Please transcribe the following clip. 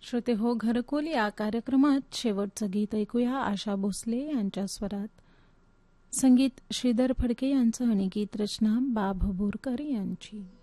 श्रोते हो, घरकुल या कार्यक्रमात शेवटचं गीत ऐकूया आशा भोसले यांच्या स्वरात. संगीत श्रीधर फडके यांचं आणि गीत रचना बा भबोरकर यांची.